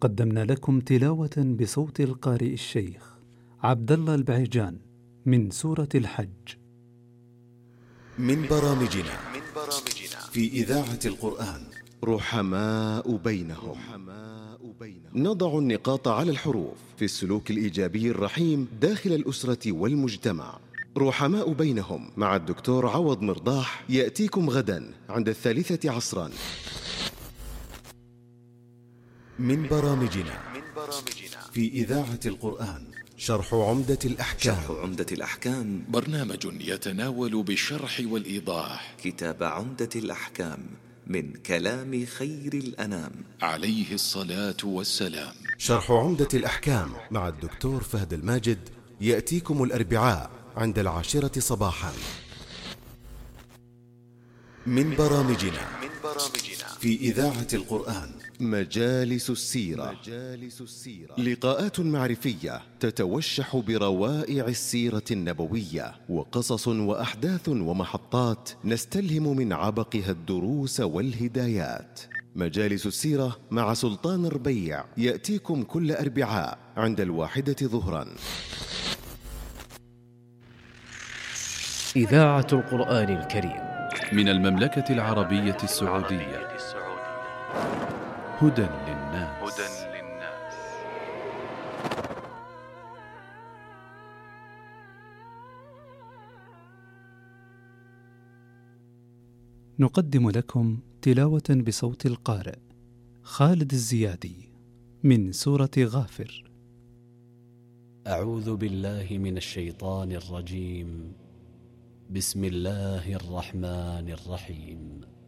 قدمنا لكم تلاوة بصوت القارئ الشيخ عبد الله البعيجان من سورة الحج. من برامجنا في إذاعة القرآن رحماء بينهم. نضع النقاط على الحروف في السلوك الإيجابي الرحيم داخل الأسرة والمجتمع. رحماء بينهم مع الدكتور عوض مرضاح يأتيكم غدا عند 3 عصرا. من برامجنا في إذاعة القرآن شرح عمدة الأحكام. برنامج يتناول بالشرح والإيضاح كتاب عمدة الأحكام من كلام خير الأنام عليه الصلاة والسلام. شرح عمدة الأحكام مع الدكتور فهد الماجد يأتيكم الأربعاء عند 10 صباحا. من برامجنا في إذاعة القرآن مجالس السيرة. لقاءات معرفية تتوشح بروائع السيرة النبوية وقصص وأحداث ومحطات نستلهم من عبقها الدروس والهدايات. مجالس السيرة مع سلطان ربيع يأتيكم كل أربعاء عند 1 ظهرا. إذاعة القرآن الكريم من المملكة العربية السعودية. هدى للناس. نقدم لكم تلاوة بصوت القارئ خالد الزيادي من سورة غافر. أعوذ بالله من الشيطان الرجيم. بسم الله الرحمن الرحيم.